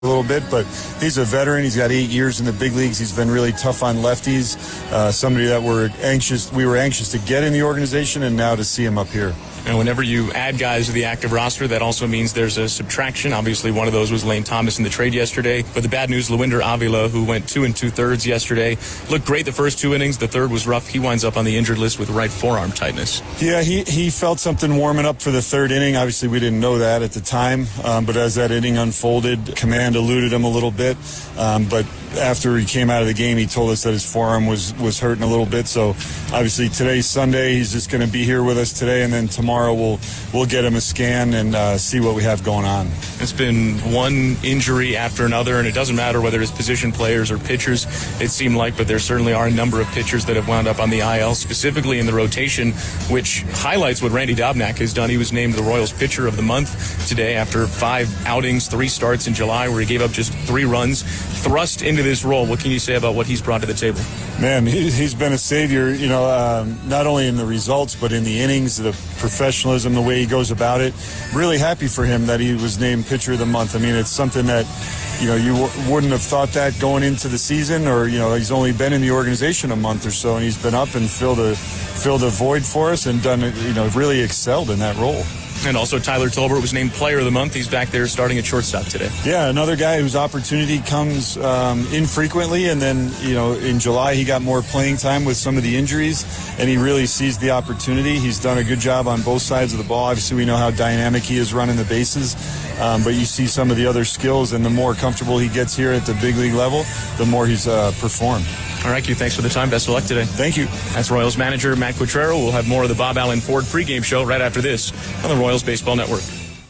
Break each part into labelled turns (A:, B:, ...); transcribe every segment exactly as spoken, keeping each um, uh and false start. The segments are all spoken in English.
A: a little bit, but he's a veteran. He's got eight years in the big leagues. He's been really tough on lefties. Uh, somebody that we're anxious, we were anxious to get in the organization, and now to see him up here.
B: And whenever you add guys to the active roster, that also means there's a subtraction. Obviously, one of those was Lane Thomas in the trade yesterday. But the bad news, Lewinder Avila, who went two and two-thirds yesterday, looked great the first two innings. The third was rough. He winds up on the injured list with right forearm tightness.
A: Yeah, he, he felt something warming up for the third inning. Obviously, we didn't know that at the time. Um, but as that inning unfolded, command eluded him a little bit. Um, but after he came out of the game, he told us that his forearm was, was hurting a little bit. So obviously today's Sunday. He's just going to be here with us today, and then tomorrow we'll we'll get him a scan and uh, see what we have going on.
B: It's been one injury after another, and it doesn't matter whether it's position players or pitchers, it seemed like, but there certainly are a number of pitchers that have wound up on the I L, specifically in the rotation, which highlights what Randy Dobnak has done. He was named the Royals Pitcher of the Month today after five outings, three starts in July where he gave up just three runs, thrust into this role. What can you say about what he's brought to the table?
A: Man, he, he's been a savior, you know, um, not only in the results, but in the innings, the professionalism, the way he goes about it. Really happy for him that he was named Pitcher of the Month. I mean, it's something that, you know, you w- wouldn't have thought that going into the season, or, you know, he's only been in the organization a month or so, and he's been up and filled a, filled a void for us and done, you know, really excelled in that role.
B: And also Tyler Tolbert was named Player of the Month. He's back there starting at shortstop today.
A: Yeah, another guy whose opportunity comes um, infrequently, and then, you know, in July he got more playing time with some of the injuries, and he really seized the opportunity. He's done a good job on both sides of the ball. Obviously, we know how dynamic he is running the bases, um, but you see some of the other skills, and the more comfortable he gets here at the big league level, the more he's uh, performed.
B: All right, Q, thanks for the time. Best of luck today.
A: Thank you.
B: That's Royals manager Matt Quatraro. We'll have more of the Bob Allen Ford pregame show right after this on the Royals Baseball Network.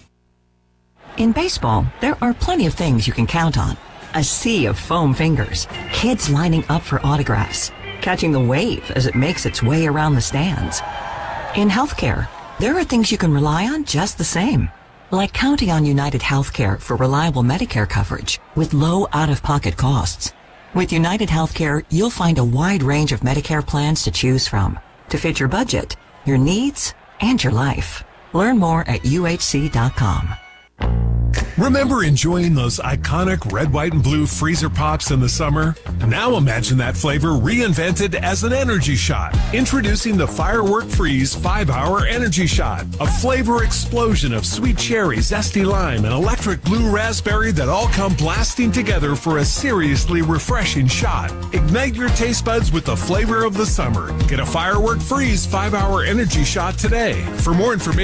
C: In baseball, there are plenty of things you can count on. A sea of foam fingers, kids lining up for autographs, catching the wave as it makes its way around the stands. In healthcare, there are things you can rely on just the same, like counting on United Healthcare for reliable Medicare coverage with low out-of-pocket costs. With United Healthcare, you'll find a wide range of Medicare plans to choose from to fit your budget, your needs, and your life. Learn more at U H C dot com.
D: Remember enjoying those iconic red, white, and blue freezer pops in the summer? Now imagine that flavor reinvented as an energy shot. Introducing the Firework Freeze five hour Energy Shot. A flavor explosion of sweet cherry, zesty lime, and electric blue raspberry that all come blasting together for a seriously refreshing shot. Ignite your taste buds with the flavor of the summer. Get a Firework Freeze five hour Energy Shot today. For more information,